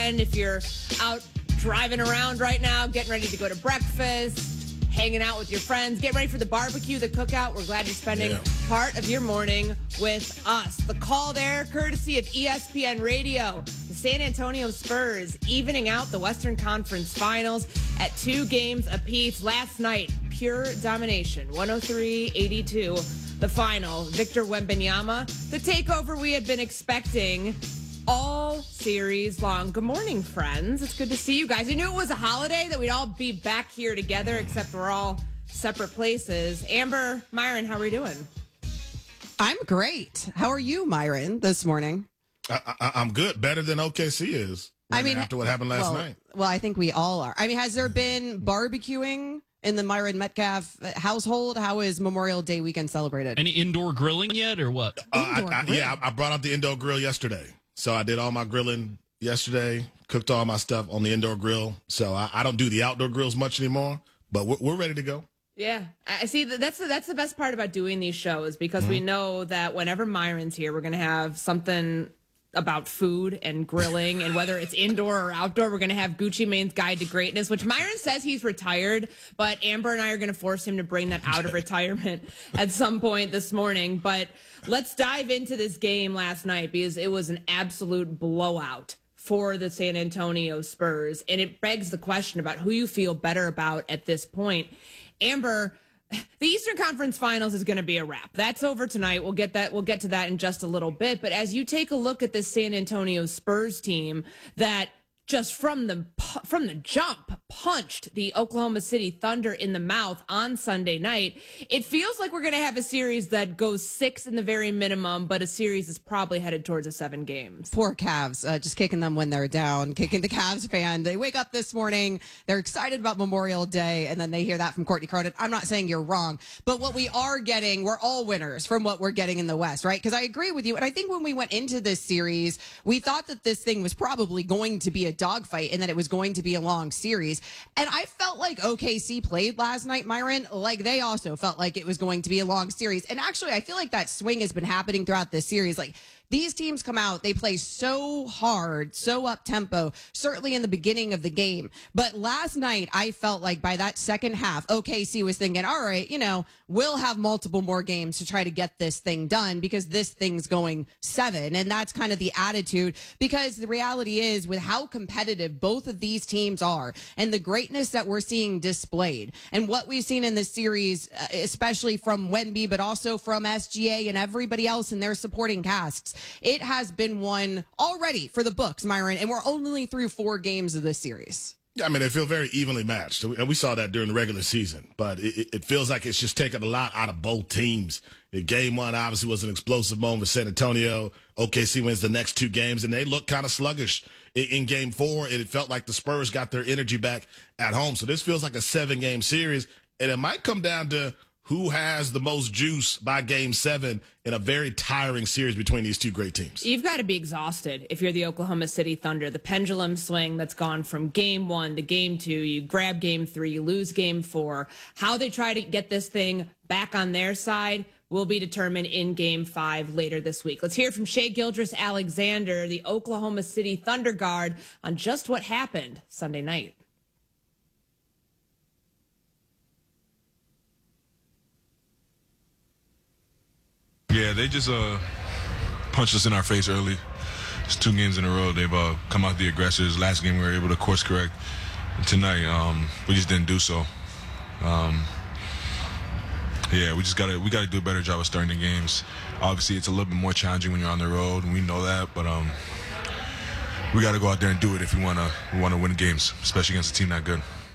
friend, if you're out driving around right now, getting ready to go to breakfast, hanging out with your friends, getting ready for the barbecue, the cookout. We're glad you're spending part of your morning with us. The call there, courtesy of ESPN Radio. The San Antonio Spurs evening out the Western Conference Finals at 2 games apiece. Last night, pure domination, 103-82. The final, Victor Wembanyama, the takeover we had been expecting all series long. Good morning, friends. It's good to see you guys. I knew it was a holiday, that we'd all be back here together, except we're all separate places. Amber, Myron, how are we doing? I'm great. How are you, Myron, this morning? I'm good. Better than OKC is. After what happened last night. Well, I think we all are. I mean, has there been barbecuing in the Myron Metcalf household? How is Memorial Day weekend celebrated? Any indoor grilling yet, or what? I brought out the indoor grill yesterday. So I did all my grilling yesterday, cooked all my stuff on the indoor grill. So I don't do the outdoor grills much anymore, but we're ready to go. Yeah, I see. That's the best part about doing these shows, because we know that whenever Myron's here, we're going to have something about food and grilling, and whether it's indoor or outdoor, we're going to have Gucci Mane's Guide to Greatness, which Myron says he's retired, but Amber and I are going to force him to bring that out of retirement at some point this morning. But let's dive into this game last night, because it was an absolute blowout for the San Antonio Spurs, and it begs the question about who you feel better about at this point. Amber, the Eastern Conference Finals is going to be a wrap. That's over tonight. We'll get to that in just a little bit. But as you take a look at this San Antonio Spurs team that just from the jump punched the Oklahoma City Thunder in the mouth on Sunday night, it feels like we're going to have a series that goes 6 in the very minimum, but a series is probably headed towards a 7 games. Poor Cavs, just kicking them when they're down, kicking the Cavs fan. They wake up this morning, they're excited about Memorial Day, and then they hear that from Courtney Cronin. I'm not saying you're wrong, but what we are getting, we're all winners from what we're getting in the West, right? Because I agree with you, and I think when we went into this series, we thought that this thing was probably going to be a dogfight and that it was going to be a long series. And I felt like OKC played last night, Myron, like they also felt like it was going to be a long series. And actually, I feel like that swing has been happening throughout this series. Like, these teams come out, they play so hard, so up-tempo, certainly in the beginning of the game. But last night, I felt like by that second half, OKC was thinking, all right, we'll have multiple more games to try to get this thing done, because this thing's going 7. And that's kind of the attitude, because the reality is, with how competitive both of these teams are and the greatness that we're seeing displayed and what we've seen in this series, especially from Wemby, but also from SGA and everybody else in their supporting casts, it has been one already for the books, Myron, and we're only through 4 games of this series. Yeah, I mean, they feel very evenly matched, and we saw that during the regular season, but it feels like it's just taken a lot out of both teams. Game 1 obviously was an explosive moment with San Antonio. OKC wins the next 2 games, and they look kind of sluggish. In Game 4, it felt like the Spurs got their energy back at home. So this feels like a 7-game series, and it might come down to who has the most juice by Game 7 in a very tiring series between these two great teams. You've got to be exhausted if you're the Oklahoma City Thunder. The pendulum swing that's gone from Game 1 to Game 2. You grab Game 3, you lose Game 4. How they try to get this thing back on their side will be determined in Game 5 later this week. Let's hear from Shai Gilgeous-Alexander, the Oklahoma City Thunder guard, on just what happened Sunday night. Yeah, they just punched us in our face early. It's 2 games in a row. They've come out the aggressors. Last game we were able to course correct. Tonight, we just didn't do so. Yeah, we gotta do a better job of starting the games. Obviously, it's a little bit more challenging when you're on the road, and we know that. But we gotta go out there and do it if we wanna win games, especially against a team that good.